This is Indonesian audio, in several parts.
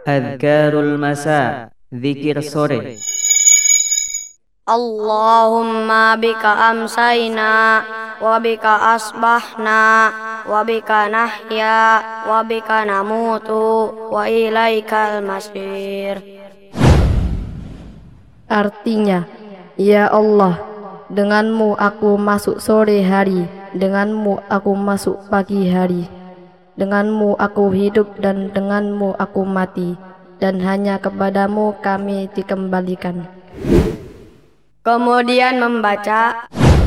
Adhkarul masa, zikir sore. Allahumma bika amsayna wa bika asbahna wa bika nahya wa bika namutu wa ilaikal masir. Artinya, ya Allah, denganmu aku masuk sore hari, denganmu aku masuk pagi hari, denganmu aku hidup dan denganmu aku mati, dan hanya kepadamu kami dikembalikan. Kemudian membaca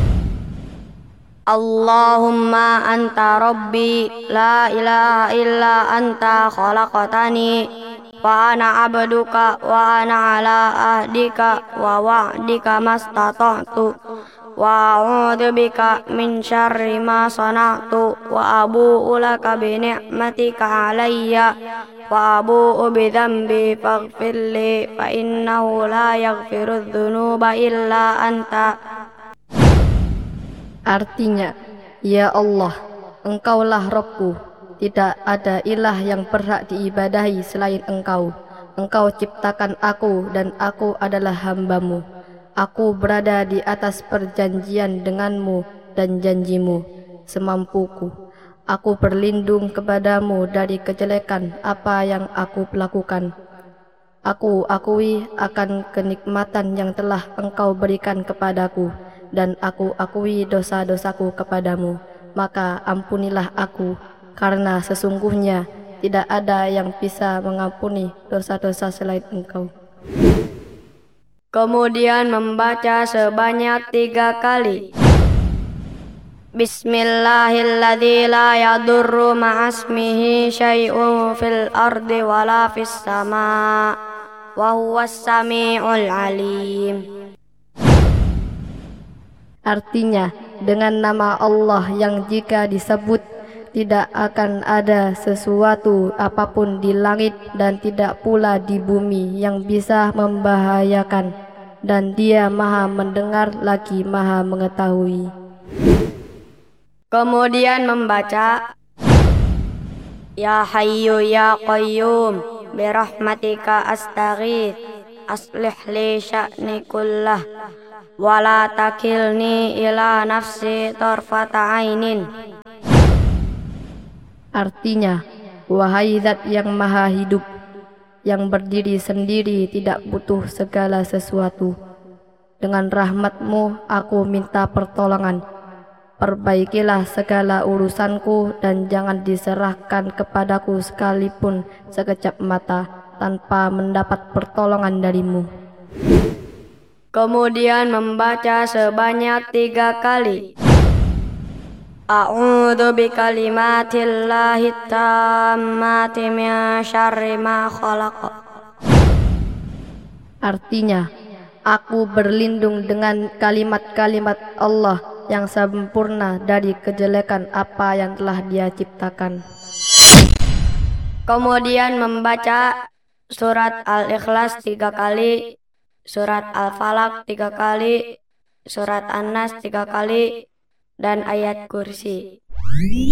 Allahumma anta rabbi la ilaha illa anta khalaqtani wa ana abduka wa ana ala ahdika wa wa'dika mastata'tu wa a'udzu bika min syarri ma sana'tu wa abu'u laka bi ni'matika alayya wa abu'u bi dhanbi faghfirli fa innahu la yaghfiru dzunuba illa anta. Artinya, ya Allah, Engkaulah Rabbku, tidak ada ilah yang berhak diibadahi selain Engkau. Engkau ciptakan aku dan aku adalah hamba-Mu. Aku berada di atas perjanjian denganmu dan janjimu semampuku. Aku berlindung kepadamu dari kejelekan apa yang aku lakukan. Aku akui akan kenikmatan yang telah Engkau berikan kepadaku, dan aku akui dosa-dosaku kepadamu. Maka ampunilah aku, karena sesungguhnya tidak ada yang bisa mengampuni dosa-dosa selain Engkau. Kemudian membaca sebanyak 3 kali. Bismillahilladzi la yadurru ma'asmihi syai'un fil ardi wala fis sama' wa huwas sami'ul alim. Artinya, dengan nama Allah yang jika disebut tidak akan ada sesuatu apapun di langit dan tidak pula di bumi yang bisa membahayakan, dan Dia Maha Mendengar lagi Maha Mengetahui. Kemudian membaca Ya Hayyu Ya Qayyum birahmatika astaghits aslih li sya'ni kullah wa la takilni ila nafsi tarfata ainin. Artinya, wahai Zat yang Maha Hidup, yang berdiri sendiri tidak butuh segala sesuatu, dengan rahmat-Mu aku minta pertolongan. Perbaikilah segala urusanku dan jangan diserahkan kepadaku sekalipun sekejap mata tanpa mendapat pertolongan dari-Mu. Kemudian membaca sebanyak 3 kali. A'udzu bikalimatillahi tammati min syarri ma khalaq. Artinya, aku berlindung dengan kalimat-kalimat Allah yang sempurna dari kejelekan apa yang telah Dia ciptakan. Kemudian membaca surat Al-Ikhlas 3 kali, surat Al-Falaq 3 kali, surat An-Nas 3 kali, dan ayat kursi.